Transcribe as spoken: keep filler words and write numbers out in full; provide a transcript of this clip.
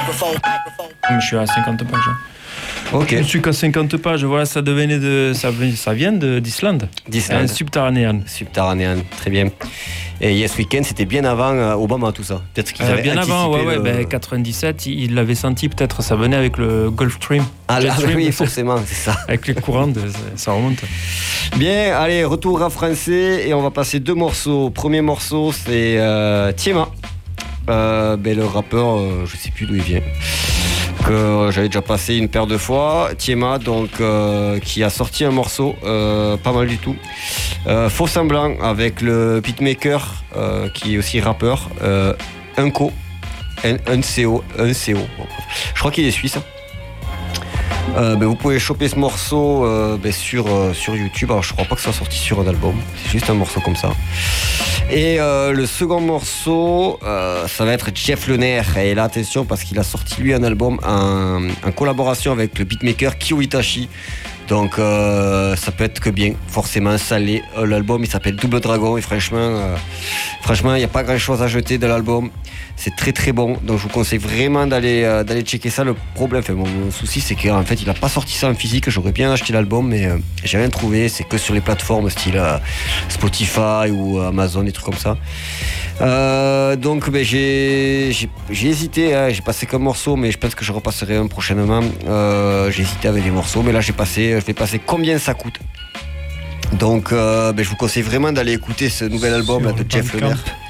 Je suis à cinquante pages. Ok. Je suis qu'à cinquante pages. Voilà, ça devenait de, ça, ça vient de, d'Islande. D'Islande. Un subterranéen. Subterranéen, très bien. Et Yes Weekend, c'était bien avant euh, Obama, tout ça. Peut-être qu'ils Euh, avaient bien avant, ouais, anticipé ouais. le... Ben, quatre-vingt-dix-sept, il l'avait senti peut-être. Ça venait avec le Gulf Stream. Ah, Jet là, Stream, oui, forcément, c'est ça. Avec les courants, de, ça remonte. Bien, allez, retour à français et on va passer deux morceaux. Premier morceau, c'est euh, Tiema. Euh, ben, le rappeur, euh, je sais plus d'où il vient. Que j'avais déjà passé une paire de fois. Tiema, donc, euh, qui a sorti un morceau, euh, pas mal du tout. Euh, Faux semblant avec le beatmaker, euh, qui est aussi rappeur, euh, Unco, un C O, un C O. Je crois qu'il est suisse. Euh, ben, vous pouvez choper ce morceau euh, ben, sur, euh, sur YouTube. Alors je crois pas que ça soit sorti sur un album, c'est juste un morceau comme ça. Et euh, le second morceau, euh, ça va être Jeff Lener. Et là attention parce qu'il a sorti lui un album en, en collaboration avec le beatmaker Kyo Itachi. Donc euh, ça peut être que bien, forcément ça l'est. Euh, l'album il s'appelle Double Dragon et franchement, euh, franchement il n'y a pas grand chose à jeter de l'album. C'est très très bon, donc je vous conseille vraiment d'aller, euh, d'aller checker ça. Le problème, enfin, mon, mon souci c'est qu'en fait il n'a pas sorti ça en physique. J'aurais bien acheté l'album mais euh, j'ai rien trouvé. C'est que sur les plateformes style euh, Spotify ou Amazon, des trucs comme ça. Euh, donc ben, j'ai, j'ai, j'ai hésité, hein, j'ai passé qu'un morceau mais je pense que je repasserai un prochainement. Euh, j'ai hésité avec les morceaux mais là j'ai passé, je vais passer combien ça coûte. Donc euh, ben, je vous conseille vraiment d'aller écouter ce nouvel album là, de Jeff Lener.